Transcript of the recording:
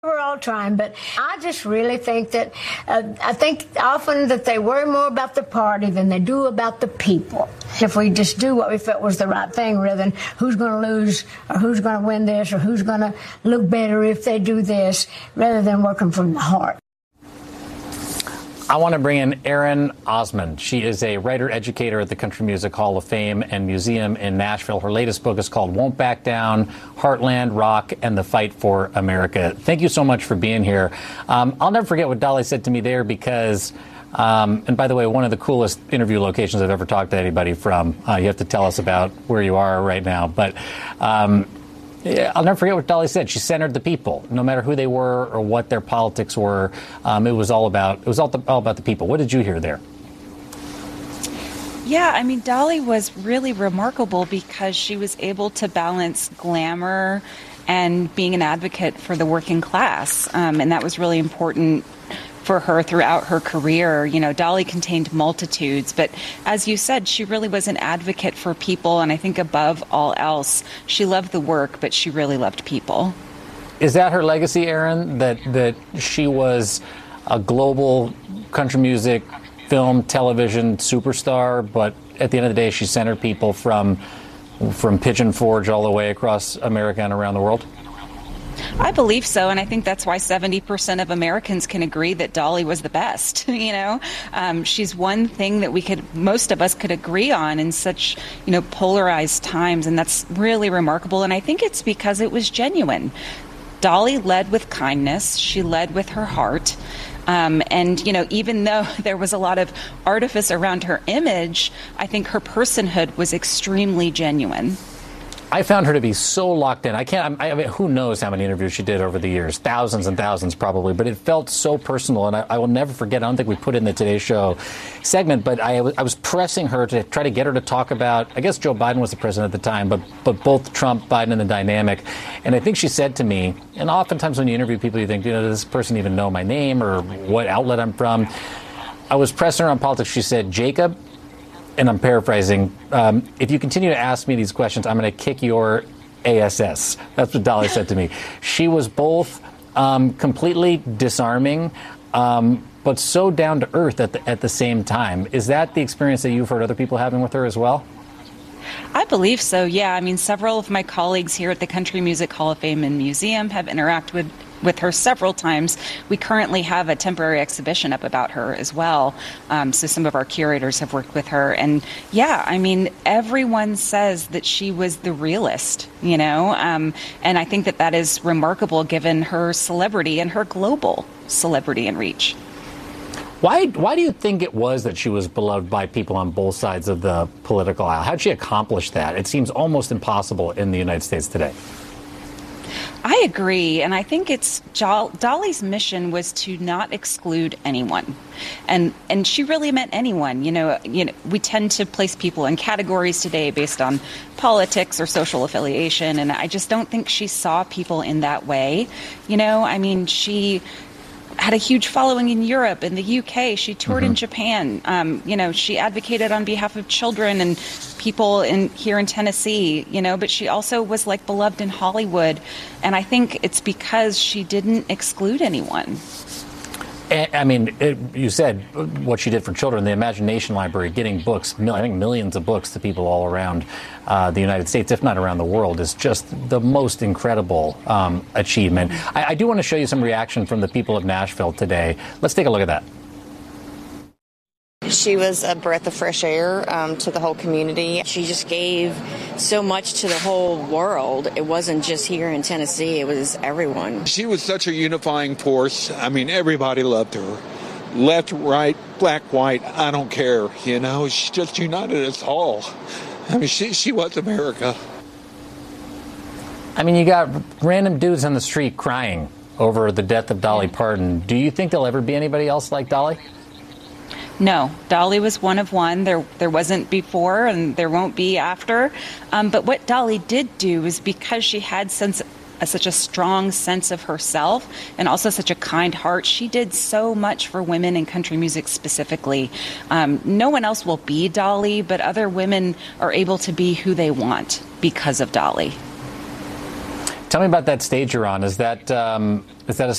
We're all trying, but I just really think that I think often that they worry more about the party than they do about the people. If we just do what we felt was the right thing, rather than who's going to lose or who's going to win this or who's going to look better if they do this, rather than working from the heart. I want to bring in Erin Osmond. She is a writer-educator at the Country Music Hall of Fame and Museum in Nashville. Her latest book is called Won't Back Down, Heartland, Rock, and the Fight for America. Thank you so much for being here. I'll never forget what Dolly said to me there because, and by the way, one of the coolest interview locations I've ever talked to anybody from. You have to tell us about where you are right now. But I'll never forget what Dolly said. She centered the people, no matter who they were or what their politics were. It was all about the people. What did you hear there? Yeah, I mean, Dolly was really remarkable because she was able to balance glamour and being an advocate for the working class, and that was really important for her throughout her career. You know, Dolly contained multitudes, but as you said, she really was an advocate for people, and I think above all else, she loved the work, but she really loved people. Is that her legacy, Erin, that she was a global country music, film, television superstar, but at the end of the day, she centered people from Pigeon Forge all the way across America and around the world? I believe so, and I think that's why 70% of Americans can agree that Dolly was the best. You know, she's one thing that most of us could agree on in such, polarized times, and that's really remarkable. And I think it's because it was genuine. Dolly led with kindness. She led with her heart. And, even though there was a lot of artifice around her image, I think her personhood was extremely genuine. I found her to be so locked in. I mean, who knows how many interviews she did over the years? Thousands and thousands probably, but it felt so personal, and I will never forget. I don't think we put in the Today Show segment, but I was pressing her to try to get her to talk about, I guess Joe Biden was the president at the time, but both Trump, Biden, and the dynamic. And I think she said to me, and oftentimes when you interview people, you think, does this person even know my name or what outlet I'm from? I was pressing her on politics. She said, Jacob, and I'm paraphrasing, if you continue to ask me these questions, I'm going to kick your ASS. That's what Dolly said to me. She was both completely disarming, but so down to earth at the same time. Is that the experience that you've heard other people having with her as well? I believe so, yeah. I mean, several of my colleagues here at the Country Music Hall of Fame and Museum have interacted with her several times. We currently have a temporary exhibition up about her as well. So some of our curators have worked with her. And yeah, I mean, everyone says that she was the realist, and I think that is remarkable given her celebrity and her global celebrity and reach. Why do you think it was that she was beloved by people on both sides of the political aisle? How did she accomplish that? It seems almost impossible in the United States today. I agree, and I think Dolly's mission was to not exclude anyone, and she really meant anyone. We tend to place people in categories today based on politics or social affiliation, and I just don't think she saw people in that way. I mean, she had a huge following in Europe, in the UK. She toured in Japan. She advocated on behalf of children and people here in Tennessee, but she also was beloved in Hollywood. And I think it's because she didn't exclude anyone. I mean, you said what she did for children, the Imagination Library, getting books, I think millions of books to people all around the United States, if not around the world, is just the most incredible achievement. I do want to show you some reaction from the people of Nashville today. Let's take a look at that. She was a breath of fresh air to the whole community. She just gave so much to the whole world. It wasn't just here in Tennessee. It was everyone. She was such a unifying force. I mean, everybody loved her. Left, right, black, white, I don't care. She just united us all. I mean, she was America. I mean, you got random dudes on the street crying over the death of Dolly Parton. Do you think there'll ever be anybody else like Dolly? No, Dolly was one of one. There wasn't before and there won't be after. But what Dolly did do is because she had such a strong sense of herself and also such a kind heart, she did so much for women in country music specifically. No one else will be Dolly, but other women are able to be who they want because of Dolly. Tell me about that stage you're on. Is that a